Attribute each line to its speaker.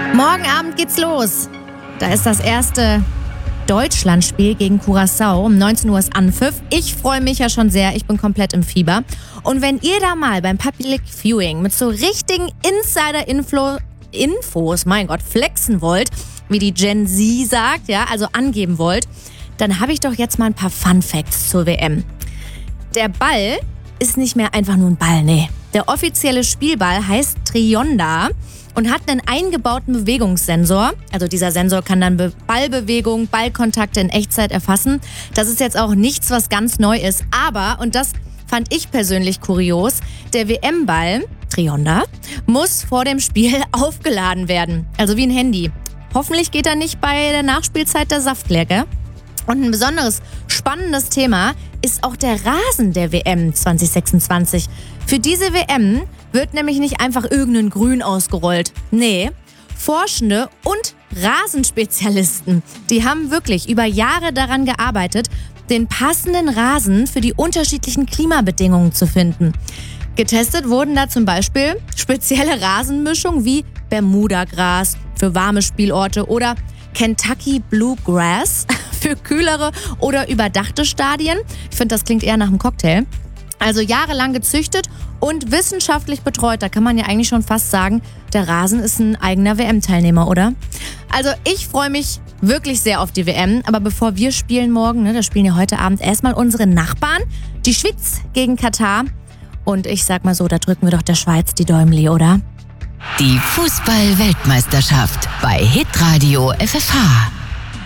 Speaker 1: Morgen Abend geht's los. Da ist das erste Deutschlandspiel gegen Curaçao. Um 19 Uhr ist Anpfiff. Ich freue mich ja schon sehr. Ich bin komplett im Fieber. Und wenn ihr da mal beim Public Viewing mit so richtigen Insider-Infos, mein Gott, flexen wollt, wie die Gen Z sagt, ja, also angeben wollt, dann habe ich doch jetzt mal ein paar Fun Facts zur WM. Der Ball ist nicht mehr einfach nur ein Ball, nee. Der offizielle Spielball heißt Trionda und hat einen eingebauten Bewegungssensor. Also dieser Sensor kann dann Ballbewegung, Ballkontakte in Echtzeit erfassen. Das ist jetzt auch nichts, was ganz neu ist. Aber, und das fand ich persönlich kurios, der WM-Ball, Trionda, muss vor dem Spiel aufgeladen werden. Also wie ein Handy. Hoffentlich geht er nicht bei der Nachspielzeit der Saft leer, gell? Und ein besonderes spannendes Thema ist auch der Rasen der WM 2026. Für diese WM wird nämlich nicht einfach irgendein Grün ausgerollt. Nee, Forschende und Rasenspezialisten, die haben wirklich über Jahre daran gearbeitet, den passenden Rasen für die unterschiedlichen Klimabedingungen zu finden. Getestet wurden da zum Beispiel spezielle Rasenmischungen wie Bermudagras für warme Spielorte oder Kentucky Bluegrass für kühlere oder überdachte Stadien. Ich finde, das klingt eher nach einem Cocktail. Also jahrelang gezüchtet und wissenschaftlich betreut. Da kann man ja eigentlich schon fast sagen, der Rasen ist ein eigener WM-Teilnehmer, oder? Also ich freue mich wirklich sehr auf die WM. Aber bevor wir spielen morgen, da spielen ja heute Abend erstmal unsere Nachbarn, die Schweiz gegen Katar. Und ich sag mal so, da drücken wir doch der Schweiz die Däumli, oder?
Speaker 2: Die Fußball-Weltmeisterschaft bei Hitradio FFH.